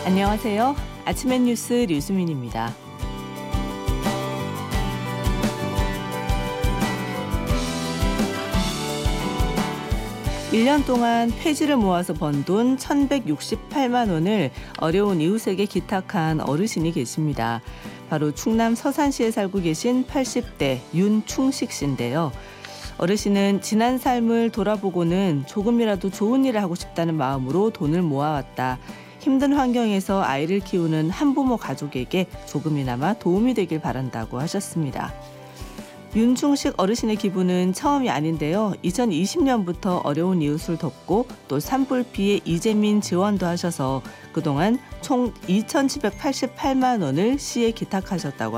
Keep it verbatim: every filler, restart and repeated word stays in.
안녕하세요. 아침의 뉴스 류수민입니다. 일 년 동안 폐지를 모아서 번 돈 천백육십팔만 원을 어려운 이웃에게 기탁한 어르신이 계십니다. 바로 충남 서산시에 살고 계신 팔십 대 윤충식 씨인데요. 어르신은 지난 삶을 돌아보고는 조금이라도 좋은 일을 하고 싶다는 마음으로 돈을 모아왔다. 힘든 환경에서 아이를 키우는 한부모 가족에게 조금이나마 도움이 되길 바란다고 하셨습니다. 윤충식 어르신의 기부는 처음이 아닌데요. 이천이십 년부터 어려운 이웃을 돕고 또 산불피해 이재민 지원도 하셔서 그동안 총 이천칠백팔십팔만 원을 시에 기탁하셨다고